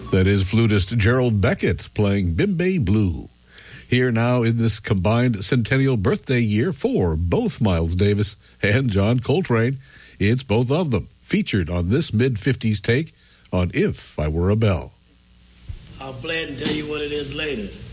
That is flutist Gerald Beckett playing Bimbe Blue. Here now in this combined centennial birthday year for both Miles Davis and John Coltrane. It's both of them featured on this mid-50s take on If I Were a Bell. I'll play it and tell you what it is later.